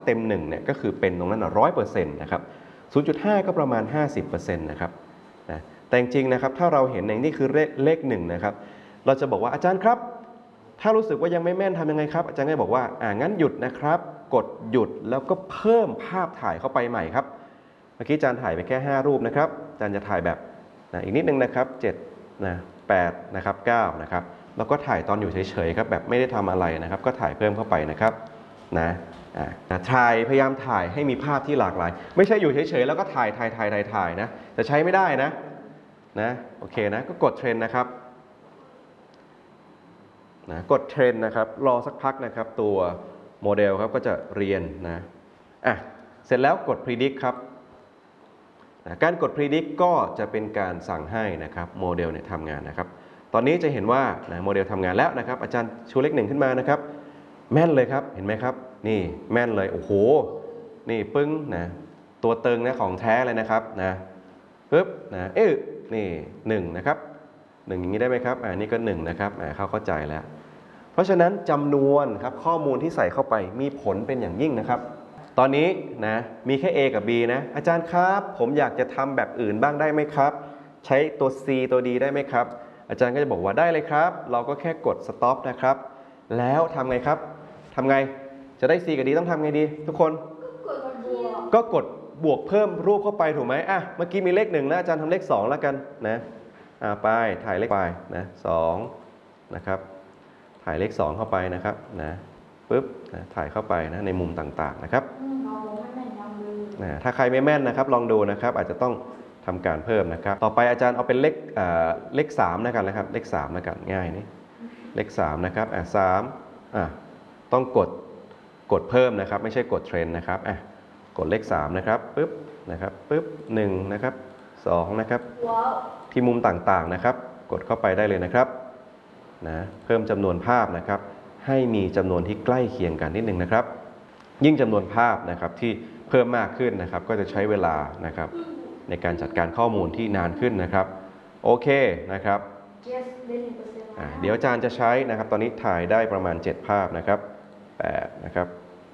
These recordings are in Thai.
เต็ม1เนี่ยก็คือเป็นตรงนั้น100%นะครับ 0.5 ก็ประมาณ 50% นะครับนะแต่จริงๆนะครับถ้าเราเห็นอย่างนี้คือเลข1นะครับเราจะบอกว่าอาจารย์ครับถ้ารู้สึกว่ายังไม่แม่นทำยังไงครับอาจารย์ก็บอกว่างั้นหยุดนะครับกดหยุดแล้วก็เพิ่มภาพถ่ายเข้าไปใหม่ครับเมื่อกี้อาจารย์ถ่ายไปแค่5รูปนะครับอาจารย์จะถ่ายแบบอีกนิดนึงนะครับ7นะ8นะครับ9นะครับแล้วก็ถ่ายตอนอยู่เฉยๆครับแบบไม่ได้ทำอะไรนะครับก็ถ่ายเพิ่มเข้าไปนะครับนะพยายามถ่ายให้มีภาพที่หลากหลายไม่ใช่อยู่เฉยๆแล้วก็ถ่ายนะแต่ใช้ไม่ได้นะโอเคนะก็กดเทรนนะครับกดเทรนนะครับรอสักพักนะครับตัวโมเดลครับก็จะเรียนเสร็จแล้วกด predict ครับการกด predict ก็จะเป็นการสั่งให้นะครับโมเดลเนี่ยทำงานนะครับตอนนี้จะเห็นว่าโมเดลทำงานแล้วนะครับอาจารย์ชูเลข1ขึ้นมานะครับแม่นเลยครับเห็นไหมครับนี่แม่นเลยโอ้โหนี่ปึ้งตัวเติงนะของแท้เลยนะครับปึ๊บนี่1นะครับ1อย่างนี้ได้ไหมครับนี่ก็1นะครับเข้าใจแล้วเพราะฉะนั้นจำนวนครับข้อมูลที่ใส่เข้าไปมีผลเป็นอย่างยิ่งนะครับตอนนี้มีแค่ A กับ B นะอาจารย์ครับผมอยากจะทำแบบอื่นบ้างได้ไหมครับใช้ตัว C ตัว D ได้ไหมครับอาจารย์ก็จะบอกว่าได้เลยครับเราก็แค่กด stop นะครับแล้วทำไงครับทำไงจะได้ C กับ D ต้องทำไงดีทุกคนก็กดบวกเพิ่มรูปเข้าไปถูกไหมเมื่อกี้มีเลข1นะอาจารย์ทำเลข2แล้วกันไปถ่ายเลขไป2นะครับถ่ายเลข2เข้าไปนะครับปึ๊บถ่ายเข้าไปในมุมต่างๆนะครับถ้าใครไม่แม่นนะครับลองดูนะครับอาจจะต้องทำการเพิ่มนะครับต่อไปอาจารย์เอาเป็นเลข3แล้วกันนะครับเลข3แล้วกันง่ายนี่เลข3นะครับ3ต้องกดเพิ่มนะครับไม่ใช่กดเทรนนะครับกดเลข3นะครับปึ๊บ1นะครับ2นะครับที่มุมต่างๆนะครับกดเข้าไปได้เลยนะครับเพิ่มจำนวนภาพนะครับให้มีจำนวนที่ใกล้เคียงกันนิดนึงนะครับยิ่งจำนวนภาพนะครับที่เพิ่มมากขึ้นนะครับก็จะใช้เวลานะครับในการจัดการข้อมูลที่นานขึ้นนะครับโอเคนะครับเดี๋ยวอาจารย์จะใช้นะครับตอนนี้ถ่ายได้ประมาณ7ภาพนะครับ8นะครับ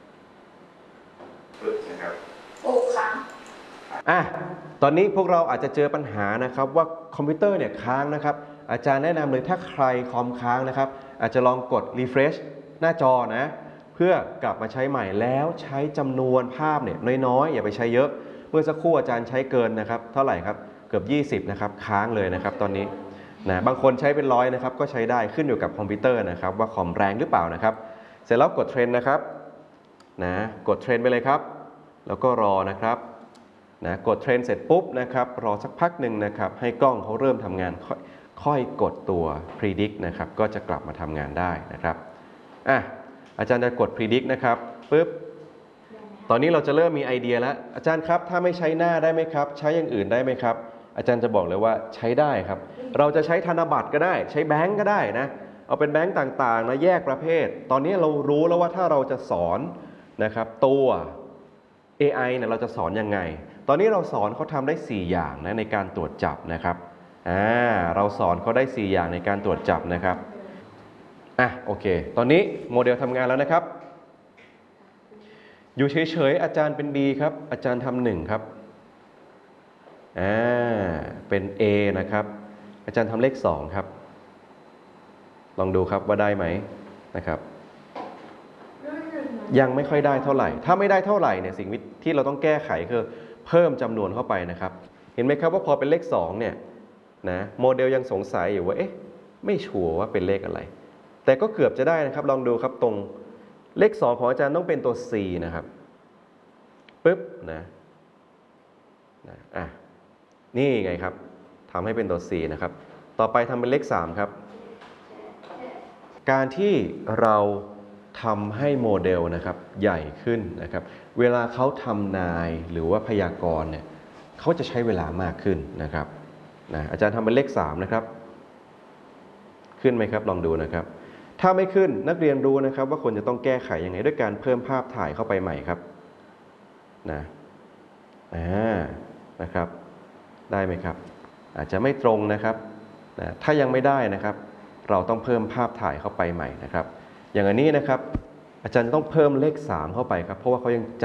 ตอนนี้พวกเราอาจจะเจอปัญหานะครับว่าคอมพิวเตอร์เนี่ยค้างนะครับอาจารย์แนะนำเลยถ้าใครคอมค้างนะครับอาจจะลองกด refresh หน้าจอเพื่อกลับมาใช้ใหม่แล้วใช้จำนวนภาพเนี่ยน้อยๆอย่าไปใช้เยอะเมื่อสักครู่อาจารย์ใช้เกินนะครับเท่าไหร่ครับเกือบ20นะครับค้างเลยนะครับตอนนี้บางคนใช้เป็น100นะครับก็ใช้ได้ขึ้นอยู่กับคอมพิวเตอร์นะครับว่าคอมแรงหรือเปล่านะครับเสร็จแล้วกดเทรนนะครับกดเทรนไปเลยครับแล้วก็รอนะครับกดเทรนเสร็จปุ๊บนะครับรอสักพักหนึ่งนะครับให้กล้องเขาเริ่มทำงานค่อยกดตัว predict นะครับก็จะกลับมาทำงานได้นะครับอาจารย์จะกด predict นะครับปึ๊บตอนนี้เราจะเริ่มมีไอเดียแล้วอาจารย์ครับถ้าไม่ใช้หน้าได้ไหมครับใช้อย่างอื่นได้ไหมครับอาจารย์จะบอกเลยว่าใช้ได้ครับเราจะใช้ธนบัตรก็ได้ใช้แบงก์ก็ได้เอาเป็นแบงก์ต่างๆแยกประเภทตอนนี้เรารู้แล้วว่าถ้าเราจะสอนนะครับตัว AI เนี่ยเราจะสอนยังไงตอนนี้เราสอนเขาทำได้4อย่างในการตรวจจับนะครับเราสอนเขาได้4อย่างในการตรวจจับนะครับโอเคตอนนี้โมเดลทำงานแล้วนะครับอยู่เฉยๆอาจารย์เป็น B ครับอาจารย์ทำ1ครับเป็น A นะครับอาจารย์ทำเลข2ครับลองดูครับว่าได้ไหมนะครับยังไม่ค่อยได้เท่าไหร่ถ้าไม่ได้เท่าไหร่เนี่ยสิ่งที่เราต้องแก้ไขคือเพิ่มจำนวนเข้าไปนะครับเห็นไหมครับว่าพอเป็นเลข2เนี่ยโมเดลยังสงสัยอยู่ว่าไม่ชัวร์ว่าเป็นเลขอะไรแต่ก็เกือบจะได้นะครับลองดูครับตรงเลข2ของอาจารย์ต้องเป็นตัว C นะครับปึ๊บนี่ไงครับทำให้เป็นตัว C นะครับต่อไปทำเป็นเลข3ครับการที่เราทำให้โมเดลนะครับใหญ่ขึ้นนะครับเวลาเขาทำนายหรือว่าพยากรณ์เนี่ยเขาจะใช้เวลามากขึ้นนะครับอาจารย์ทำเป็นเลข3นะครับขึ้นไหมครับลองดูนะครับถ้าไม่ขึ้นนักเรียนรู้นะครับว่าควรจะต้องแก้ไขยังไงด้วยการเพิ่มภาพถ่ายเข้าไปใหม่ครับนะครับได้ไหมครับอาจจะไม่ตรงนะครับถ้ายังไม่ได้นะครับเราต้องเพิ่มภาพถ่ายเข้าไปใหม่นะครับอย่างอันนี้นะครับอาจารย์ต้องเพิ่มเลข3เข้าไปครับเพราะว่าเขายัง